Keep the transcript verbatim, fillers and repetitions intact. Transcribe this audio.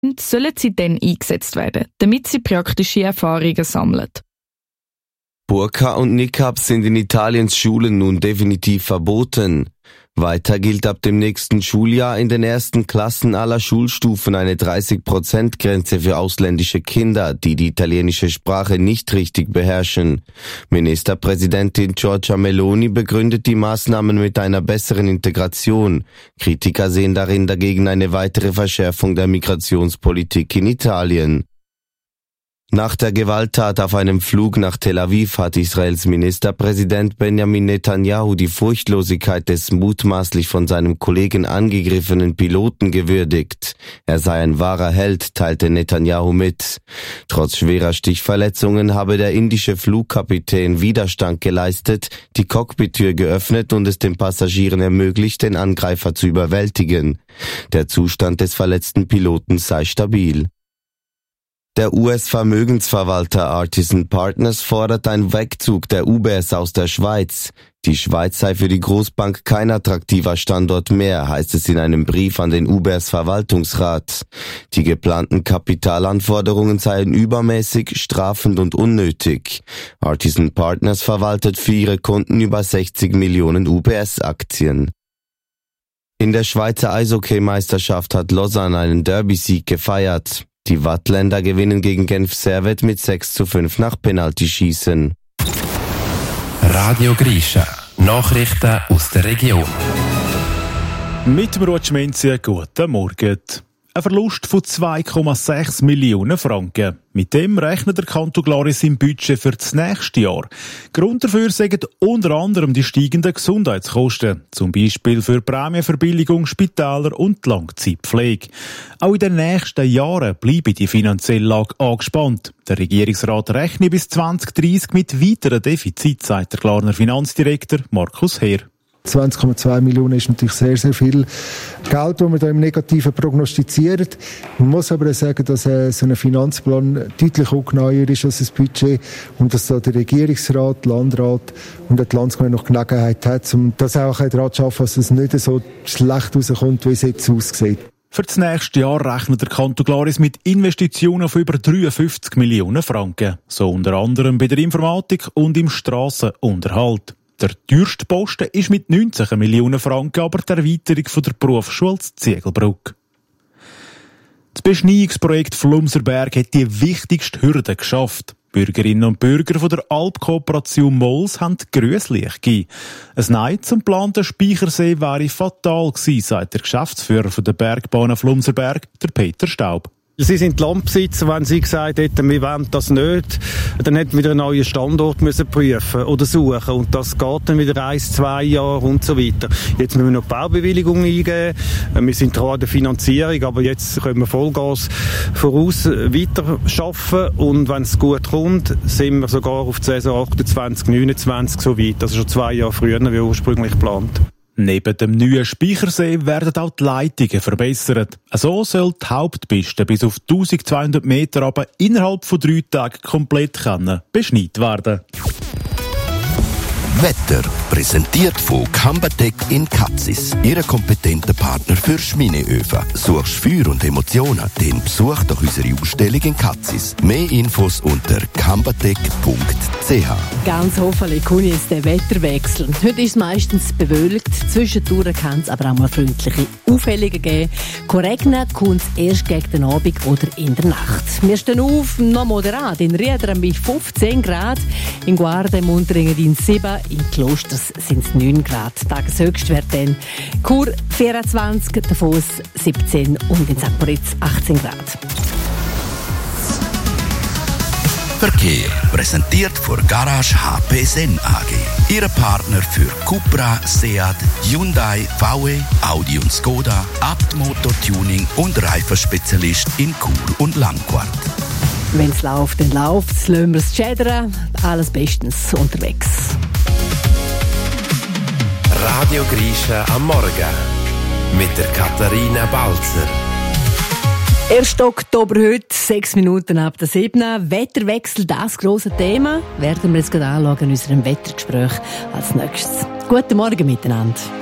sollen sie dann eingesetzt werden, damit sie praktische Erfahrungen sammeln. Burka und Niqab sind in Italiens Schulen nun definitiv verboten. Weiter gilt ab dem nächsten Schuljahr in den ersten Klassen aller Schulstufen eine dreißig Prozent Grenze für ausländische Kinder, die die italienische Sprache nicht richtig beherrschen. Ministerpräsidentin Giorgia Meloni begründet die Maßnahmen mit einer besseren Integration. Kritiker sehen darin dagegen eine weitere Verschärfung der Migrationspolitik in Italien. Nach der Gewalttat auf einem Flug nach Tel Aviv hat Israels Ministerpräsident Benjamin Netanyahu die Furchtlosigkeit des mutmaßlich von seinem Kollegen angegriffenen Piloten gewürdigt. Er sei ein wahrer Held, teilte Netanyahu mit. Trotz schwerer Stichverletzungen habe der indische Flugkapitän Widerstand geleistet, die Cockpittür geöffnet und es den Passagieren ermöglicht, den Angreifer zu überwältigen. Der Zustand des verletzten Piloten sei stabil. Der U S-Vermögensverwalter Artisan Partners fordert einen Wegzug der UBS aus der Schweiz. Die Schweiz sei für die Großbank kein attraktiver Standort mehr, heißt es in einem Brief an den U B S-Verwaltungsrat. Die geplanten Kapitalanforderungen seien übermäßig, strafend und unnötig. Artisan Partners verwaltet für ihre Kunden über sechzig Millionen U B S-Aktien. In der Schweizer Eishockey-Meisterschaft hat Lausanne einen Derby-Sieg gefeiert. Die Wattländer gewinnen gegen Genf Servette mit sechs zu fünf nach Penaltyschießen. Radio Grisha. Nachrichten aus der Region. Mit dem Rutschmenzi, guten Morgen. Ein Verlust von zwei Komma sechs Millionen Franken. Mit dem rechnet der Kanton Glaris im Budget für das nächste Jahr. Grund dafür sind unter anderem die steigenden Gesundheitskosten. Zum Beispiel für Prämienverbilligung, Spitäler und Langzeitpflege. Auch in den nächsten Jahren bleibe die finanzielle Lage angespannt. Der Regierungsrat rechnet bis zwanzig dreißig mit weiteren Defiziten, sagt der Glarner Finanzdirektor Markus Heer. zwanzig Komma zwei Millionen ist natürlich sehr, sehr viel Geld, das man da im Negativen prognostiziert. Man muss aber sagen, dass äh, so ein Finanzplan deutlich ungenauer ist als das Budget und dass da der Regierungsrat, Landrat und die Landsgemeinde noch Gelegenheit hat, um das auch daran zu schaffen, dass es nicht so schlecht rauskommt, wie es jetzt aussieht. Für das nächste Jahr rechnet der Kanton Glaris mit Investitionen von über dreiundfünfzig Millionen Franken. So unter anderem bei der Informatik und im Strassenunterhalt. Der teuerste Posten ist mit neunzehn Millionen Franken aber die Erweiterung von der Berufsschule Ziegelbrücke. Das Beschneiungsprojekt Flumserberg hat die wichtigste Hürde geschafft. Bürgerinnen und Bürger von der Alpkooperation Mols haben grünes Licht gegeben. Ein Nein zum geplanten Speichersee wäre fatal gewesen, sagt der Geschäftsführer von der Bergbahn Flumserberg, der Peter Staub. Sie sind Landbesitzer, wenn Sie gesagt hätten, wir wollen das nicht, dann hätten wir wieder einen neuen Standort müssen prüfen oder suchen. Und das geht dann wieder ein, zwei Jahre und so weiter. Jetzt müssen wir noch die Baubewilligung eingeben. Wir sind dran an der Finanzierung, aber jetzt können wir Vollgas voraus weiter arbeiten. Und wenn es gut kommt, sind wir sogar auf die Saison achtundzwanzig neunundzwanzig so weit. Also schon zwei Jahre früher, wie ursprünglich geplant. Neben dem neuen Speichersee werden auch die Leitungen verbessert. So soll die Hauptpiste bis auf eintausendzweihundert Meter aber innerhalb von drei Tagen komplett können beschneit werden. Wetter präsentiert von Cambatec in Katzis. Ihre kompetente Partner für Schmineöfen. Suchst Feuer und Emotionen? Dann besuch doch unsere Ausstellung in Katzis. Mehr Infos unter cambatec punkt c h. Ganz hoffentlich kommt jetzt der Wetterwechsel. Heute ist es meistens bewölkt. Zwischendurch kann es aber auch mal freundliche Aufhellungen geben. Regnen kommt es erst gegen den Abend oder in der Nacht. Wir stehen auf, noch moderat. In Riedern mit fünfzehn Grad. In Guarda im Unterringen in sieben. In Klosters sind es neun Grad. Tageshöchstwert dann Chur vierundzwanzig, Davos siebzehn und in Sankt Moritz achtzehn Grad. Verkehr präsentiert von Garage H P Sen A G. Ihre Partner für Cupra, Seat, Hyundai, V W, Audi und Skoda, Abt-Motor Tuning und Reifenspezialist in Chur und Langquart. Wenn es läuft, dann läuft es. Lassen wir es schädern. Alles bestens unterwegs. Radio Grisha am Morgen mit der Katharina Balzer. erster Oktober heute, sechs Minuten ab der sieben. Wetterwechsel, das grosse Thema, werden wir jetzt gerade anschauen in unserem Wettergespräch als nächstes. Guten Morgen miteinander.